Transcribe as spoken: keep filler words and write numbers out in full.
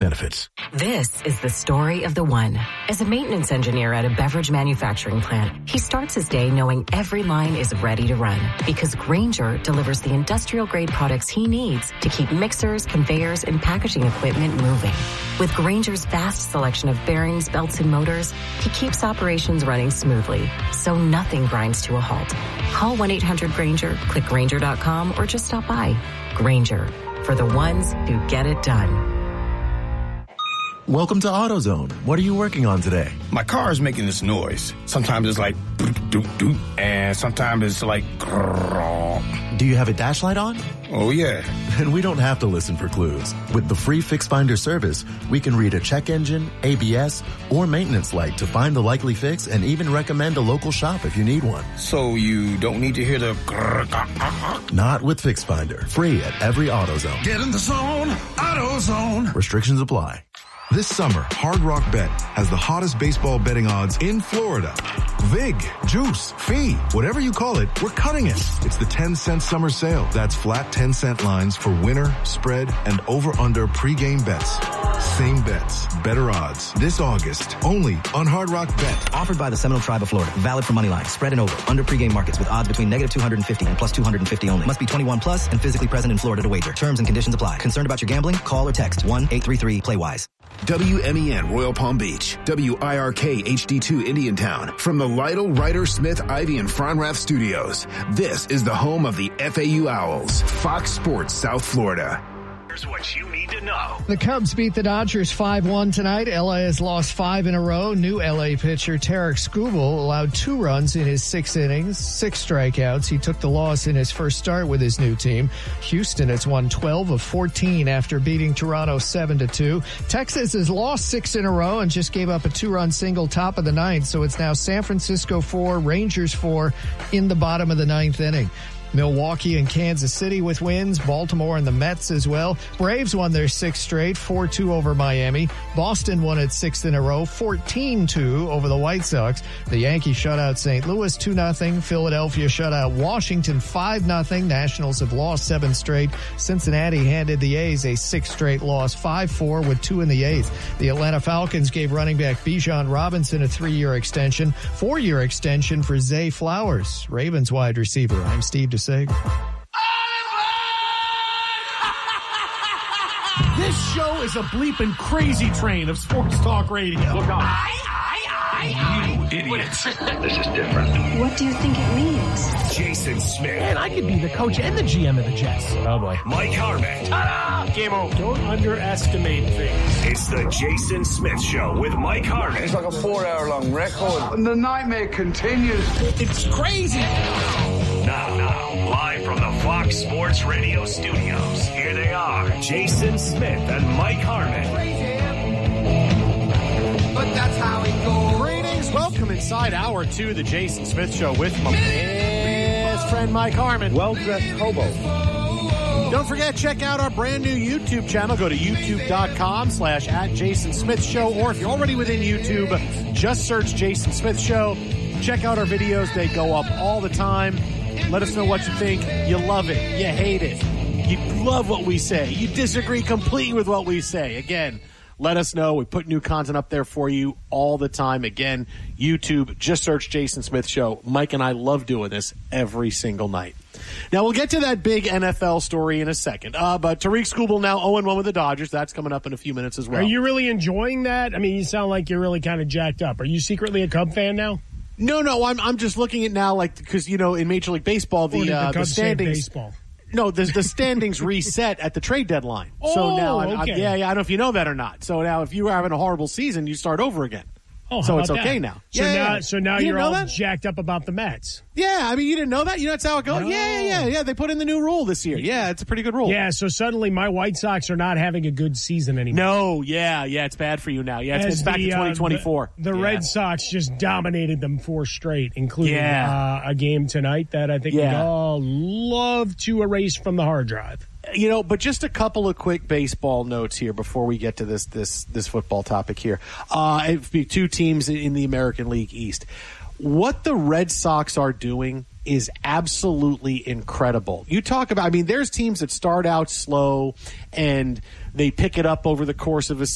benefits. This is the story of the one. As a maintenance engineer at a beverage manufacturing plant, he starts his day knowing every line is ready to run because Grainger delivers the industrial-grade products he needs to keep mixers, conveyors, and packaging equipment moving. With Grainger's vast selection of bearings, belts, and motors, he keeps operations running smoothly, so nothing grinds to a halt. Call one eight hundred Grainger, click Grainger dot com, or just stop by. Grainger, for the ones who get it done. Welcome to AutoZone. What are you working on today? My car is making this noise. Sometimes it's like doot, doot, doot, and sometimes it's like grrr. Do you have a dash light on? Oh, yeah. Then we don't have to listen for clues. With the free Fix Finder service, we can read a check engine, A B S, or maintenance light to find the likely fix and even recommend a local shop if you need one. So you don't need to hear the grrr, grrr, grrr. Not with Fix Finder. Free at every AutoZone. Get in the zone, AutoZone. Restrictions apply. This summer, Hard Rock Bet has the hottest baseball betting odds in Florida. Vig, juice, fee, whatever you call it, we're cutting it. It's the ten cent summer sale. That's flat ten cent lines for winner, spread, and over-under pregame bets. Same bets, better odds. This August, only on Hard Rock Bet. Offered by the Seminole Tribe of Florida. Valid for money line, spread and over. Under pregame markets with odds between negative two hundred fifty and plus two hundred fifty only. Must be twenty-one plus and physically present in Florida to wager. Terms and conditions apply. Concerned about your gambling? Call or text one eight three three play wise. W M E N Royal Palm Beach, W I R K H D two Indiantown. From the Lytle, Ryder, Smith, Ivy, and Fronrath studios, this is the home of the F A U Owls, Fox Sports South Florida. Here's what you need to know. The Cubs beat the Dodgers five one tonight. L A has lost five in a row. New L A pitcher Tarek Skubal allowed two runs in his six innings, six strikeouts. He took the loss in his first start with his new team. Houston has won twelve of fourteen after beating Toronto seven to two. Texas has lost six in a row and just gave up a two-run single top of the ninth, so it's now San Francisco four, Rangers four in the bottom of the ninth inning. Milwaukee and Kansas City with wins. Baltimore and the Mets as well. Braves won their sixth straight, four two over Miami. Boston won its sixth in a row, fourteen two over the White Sox. The Yankees shut out Saint Louis two nothing. Philadelphia shut out Washington five nothing. Nationals have lost seven straight. Cincinnati handed the A's a sixth straight loss, five four with two in the eighth. The Atlanta Falcons gave running back Bijan Robinson a three-year extension, four-year extension for Zay Flowers, Ravens wide receiver. I'm Steve DeSager. This show is a bleeping crazy train of sports talk radio. Look out. I, I, I, you idiots. This is different. What do you think it means? Jason Smith. Man, I could be the coach and the G M of the Jets. Oh, boy. Mike Harmon. Ta-da! Game over. Don't underestimate things. It's the Jason Smith Show with Mike Harmon. It's like a four-hour-long record. And the nightmare continues. It's crazy. Now, now, live from the Fox Sports Radio studios, here they are, Jason Smith and Mike Harmon. But that's how it goes. Greetings, welcome inside hour two of the Jason Smith Show with my best friend Mike Harmon. Well-dressed hobo. Don't forget, check out our brand new YouTube channel. Go to youtube.com slash at Jason Smith Show, or if you're already within YouTube, just search Jason Smith Show. Check out our videos. They go up all the time. Let us know what you think. You love it. You hate it. You love what we say. You disagree completely with what we say. Again, let us know. We put new content up there for you all the time. Again, YouTube, just search Jason Smith Show. Mike and I love doing this every single night. Now, we'll get to that big N F L story in a second. Uh, but Tarek Skubal now oh and one with the Dodgers. That's coming up in a few minutes as well. Are you really enjoying that? I mean, you sound like you're really kind of jacked up. Are you secretly a Cub fan now? No, no, I'm I'm just looking at now, like, because, you know, in Major League Baseball, the, the, uh, the standings. Baseball? No, the, the standings reset at the trade deadline. Oh, so now, I'm, okay. I'm, yeah, yeah, I don't know if you know that or not. So now, if you were having a horrible season, you start over again. Oh, so how it's about okay that? now. So yeah, now, yeah. so now you you're all that? jacked up about the Mets. Yeah, I mean, you didn't know that? You know, that's how it goes? No. Yeah, yeah, yeah, yeah. They put in the new rule this year. Yeah, it's a pretty good rule. Yeah, so suddenly my White Sox are not having a good season anymore. No, yeah, yeah, it's bad for you now. Yeah, it's, it's back the, to twenty twenty-four. Uh, the the yeah. Red Sox just dominated them four straight, including yeah. uh, a game tonight that I think yeah. we'd all love to erase from the hard drive. You know, but just a couple of quick baseball notes here before we get to this this this football topic here. Uh, it'd be two teams in the American League East. What the Red Sox are doing is absolutely incredible. You talk about, I mean, there's teams that start out slow and they pick it up over the course of a